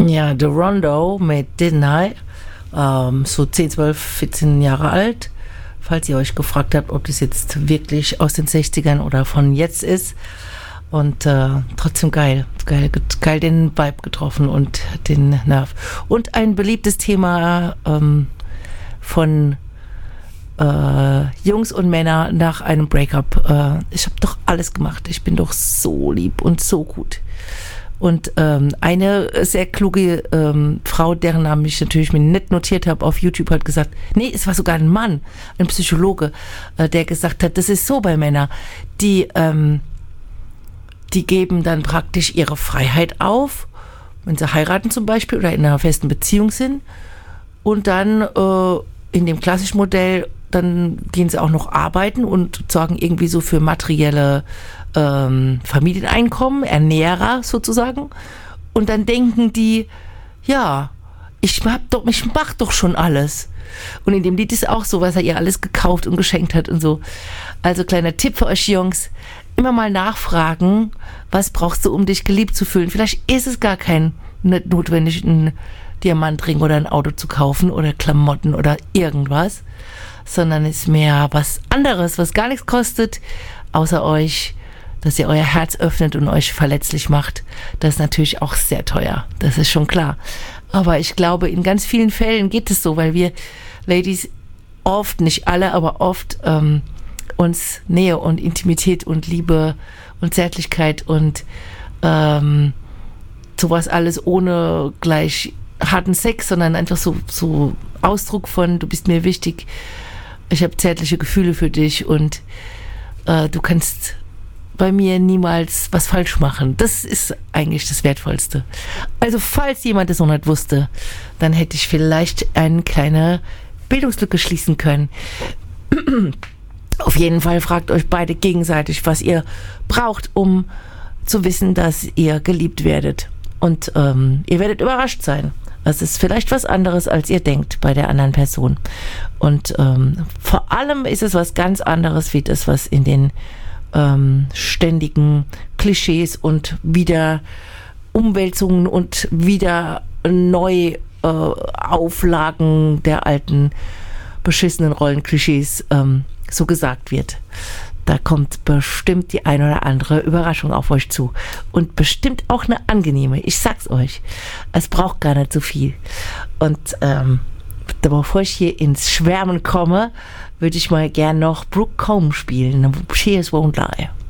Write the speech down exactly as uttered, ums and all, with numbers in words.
Ja, The Rondo mit Didn't I, ähm, so zehn, zwölf, vierzehn Jahre alt. Falls ihr euch gefragt habt, ob das jetzt wirklich aus den sechzigern oder von jetzt ist. Und äh, trotzdem geil, geil, geil den Vibe getroffen und den Nerv. Und ein beliebtes Thema ähm, von äh, Jungs und Männern nach einem Breakup. Äh, ich habe doch alles gemacht. Ich bin doch so lieb und so gut. Und ähm, eine sehr kluge ähm, Frau, deren Namen ich natürlich mir nicht notiert habe, auf YouTube hat gesagt, nee, es war sogar ein Mann, ein Psychologe, äh, der gesagt hat, das ist so bei Männern, die, ähm, die geben dann praktisch ihre Freiheit auf, wenn sie heiraten zum Beispiel oder in einer festen Beziehung sind. Und dann äh, in dem klassischen Modell, dann gehen sie auch noch arbeiten und sorgen irgendwie so für materielle ähm, Familieneinkommen, Ernährer sozusagen. Und dann denken die, ja, ich hab doch, ich mach doch schon alles. Und in dem Lied ist auch so, was er ihr alles gekauft und geschenkt hat und so. Also kleiner Tipp für euch Jungs, immer mal nachfragen, was brauchst du, um dich geliebt zu fühlen. Vielleicht ist es gar kein nicht notwendig, ein Diamantring oder ein Auto zu kaufen oder Klamotten oder irgendwas, sondern ist mehr was anderes, was gar nichts kostet, außer euch, dass ihr euer Herz öffnet und euch verletzlich macht. Das ist natürlich auch sehr teuer, das ist schon klar. Aber ich glaube, in ganz vielen Fällen geht es so, weil wir Ladies oft, nicht alle, aber oft ähm, uns Nähe und Intimität und Liebe und Zärtlichkeit und ähm, sowas alles ohne gleich harten Sex, sondern einfach so, so Ausdruck von, du bist mir wichtig, ich habe zärtliche Gefühle für dich und äh, du kannst bei mir niemals was falsch machen. Das ist eigentlich das Wertvollste. Also falls jemand das noch nicht wusste, dann hätte ich vielleicht eine kleine Bildungslücke schließen können. Auf jeden Fall fragt euch beide gegenseitig, was ihr braucht, um zu wissen, dass ihr geliebt werdet. Und ähm, ihr werdet überrascht sein. Es ist vielleicht was anderes, als ihr denkt bei der anderen Person. Und ähm, vor allem ist es was ganz anderes, wie das, was in den ähm, ständigen Klischees und wieder Umwälzungen und wieder Neuauflagen äh, der alten beschissenen Rollenklischees ähm, so gesagt wird. Da kommt bestimmt die ein oder andere Überraschung auf euch zu. Und bestimmt auch eine angenehme. Ich sag's euch. Es braucht gar nicht so viel. Und ähm, bevor ich hier ins Schwärmen komme, würde ich mal gern noch Brooke Combe spielen. She Won't Lie.